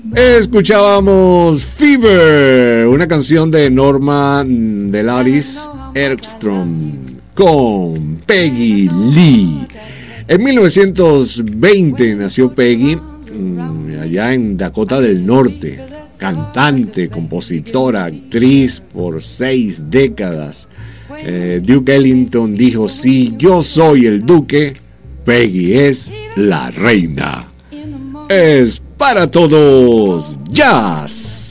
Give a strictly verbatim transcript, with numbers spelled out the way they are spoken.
Escuchábamos Fever, una canción de Norma Delaris Ekstrom con Peggy Lee. En mil novecientos veinte nació Peggy allá en Dakota del Norte, cantante, compositora, actriz por seis décadas. Eh, Duke Ellington dijo: si yo soy el duque, Peggy es la reina. Es para todos, jazz.